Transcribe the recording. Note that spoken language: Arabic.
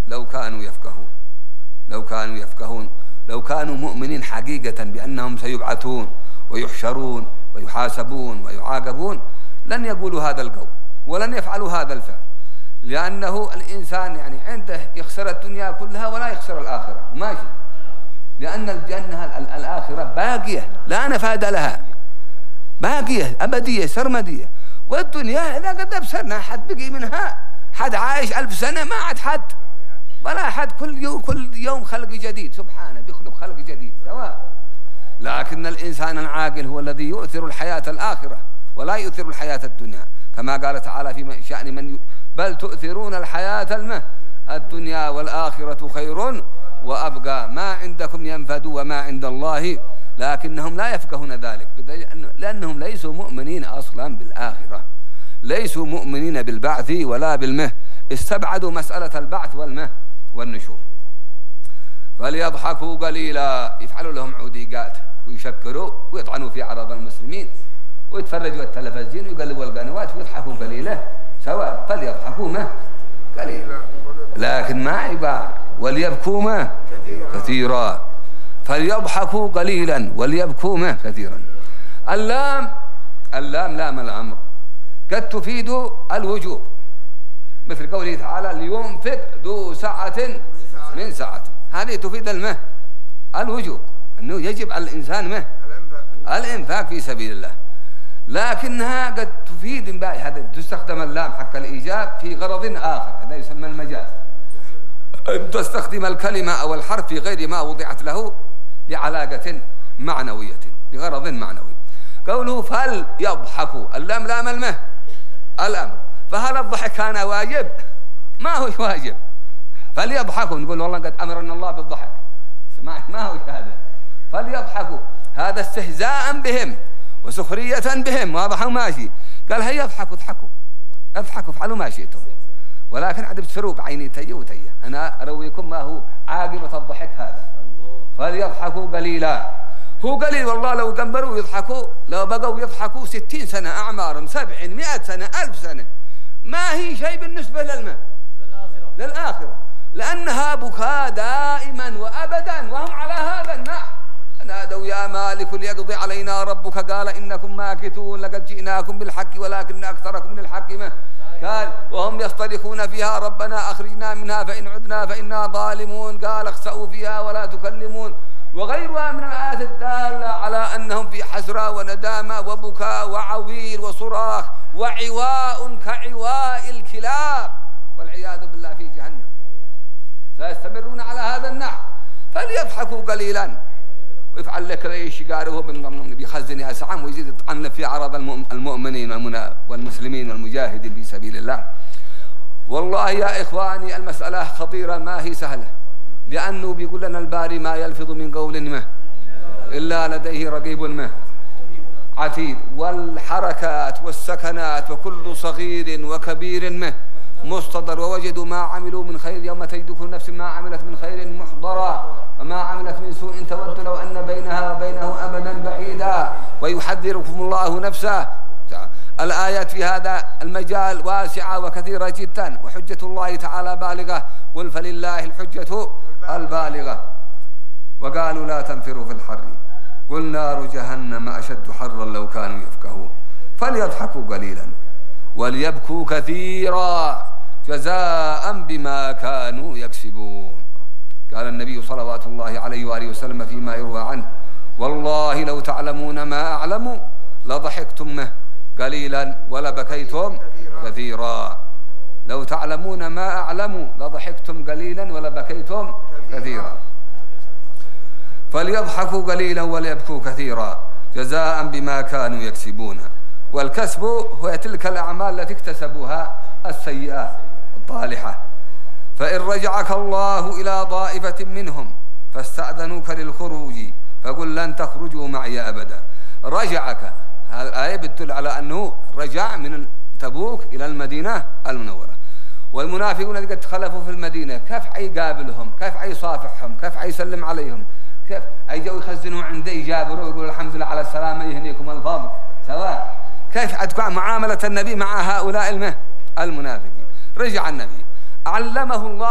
لو كانوا يفقهون، لو كانوا مؤمنين حقيقة بأنهم سيبعثون ويحشرون ويحاسبون ويعاقبون لن يقولوا هذا القول ولن يفعلوا هذا الفعل، لأنه الإنسان يعني عنده يخسر الدنيا كلها ولا يخسر الآخرة، ماشي، لأن الجنة الآخرة باقية لا نفاد لها، باقية أبدية سرمدية، والدنيا إذا قد أبصرنا حد بقي منها، حد عايش 1000 سنة ما عاد حد ولا حد، كل يوم خلق جديد، سبحانه بيخلق خلق جديد سواء. لكن الإنسان العاقل هو الذي يؤثر الحياة الآخرة ولا يؤثر الحياة الدنيا، كما قال تعالى في شأن من بل تؤثرون الحياة الدنيا والآخرة خير وأبقى، ما عندكم ينفد وما عند الله، لكنهم لا يفقهون ذلك لأنهم ليسوا مؤمنين أصلا بالآخرة، ليسوا مؤمنين بالبعث ولا بالمه، استبعدوا مسألة البعث والمه والنشور. فليضحكوا قليلا، يفعلوا لهم عوديقات ويشكروا ويطعنوا في عرض المسلمين ويتفرجوا التلفزيون ويقلبوا القنوات ويضحكوا قليلا سواء، فليضحكوا ما قليلا لكن ما يباع، وليبكوا ما كثيرا، فليضحكوا قليلا وليبكوا ما كثيرا. اللام لام الأمر قد تفيد الوجوب، مثل قوله تعالى لينفق ذو سعة من سعته، هذه تفيد المه الوجوب، أنه يجب على الإنسان الإنفاق في سبيل الله، لكنها قد تفيد هذا تستخدم اللام حق الإيجاب في غرض آخر، هذا يسمى المجاز، تستخدم الكلمة أو الحرف في غير ما وضعت له لعلاقة معنوية لغرض معنوي. قوله فليضحكوا، اللام لام المه الأمر، فهل الضحك كان واجب؟ ما هو واجب، فليضحكوا نقول والله قد أمرنا الله بالضحك، ما هو هذا، فليضحكوا هذا استهزاء بهم وسخرية بهم، واضح ماشي، قال هيا اضحكوا اضحكوا افعلوا ما شئتم، ولكن عاد بتفروا بعيني تي أنا أرويكم ما هو عاقبة الضحك هذا. فليضحكوا قليلا، هو قليل والله، لو قنبروا يضحكوا، لو بقوا يضحكوا 60 سنة أعمارهم 70 100 سنة 1000 سنة ما هي شيء بالنسبة للآخرة، لأنها بكاء دائما وأبدا، وهم على هذا النحو. نادوا يا مالك ليقضي علينا ربك قال إنكم ماكثون لقد جئناكم بالحق ولكن أكثركم للحق قال وهم يصطرخون فيها ربنا أخرجنا منها فإن عدنا فإنا ظالمون قال اخسأوا فيها ولا تكلمون، وغيرها من الآيات الدالة على أنهم في حسرة وندامة وبكاء وعويل وصراخ وعواء كعواء الكلاب والعياذ بالله في جهنم، سيستمرون على هذا النحو. فليضحكوا قليلا ويفعل لك ايش قاره بيخزن يا سعام ويزيد يطعن في عرض المؤمنين والمسلمين والمجاهدين في سبيل الله. والله يا إخواني المسألة خطيرة ما هي سهلة، لأنه بيقول لنا الباري ما يلفظ من قول ما إلا لديه رقيب ما عتيد، والحركات والسكنات وكل صغير وكبير ما مستضر، ووجدوا ما عملوا من خير يوم تجد كل نفس ما عملت من خير محضرا وما عملت من سوء تود لو أن بينها وبينه أمدا بعيدا ويحذركم الله نفسه. الآيات في هذا المجال واسعة وكثيرة جدا، وحجة الله تعالى بالغة، قل فلله الحجة البالغة. وقالوا لا تنفروا في الحر قل نار جهنم أشد حرا لو كانوا يفقهون. فليضحكوا قليلا وليبكوا كثيرا جزاء بما كانوا يكسبون. قال النبي صلوات الله عليه وآله وسلم فيما يروى عنه والله لو تعلمون ما أعلم لضحكتم قليلا ولبكيتم كثيرا. لو تعلمون ما أعلم لضحكتم قليلا ولبكيتم كثيرا. فليضحكوا قليلا وليبكوا كثيرا جزاء بما كانوا يكسبون. والكسب هو تلك الأعمال التي اكتسبوها السيئة الطالحة. فإن رجعك الله إلى طائفة منهم فاستأذنوك للخروج فقل لن تخرجوا معي أبدا. رجعك، هذه الآية بتدل على أنه رجع من تبوك إلى المدينة المنورة. والمنافقون الذين قد خلفوا في المدينة كيف حيقابلهم، كيف حيصافحهم، كيف حيسلم عليهم، كيف أيجوا يخزنوا عنده يجابروا ويقولوا الحمد لله على السلامة يهنيكم الفضل سواء. كيف حتكون معاملة النبي مع هؤلاء المنافقين؟ رجع النبي علمه الله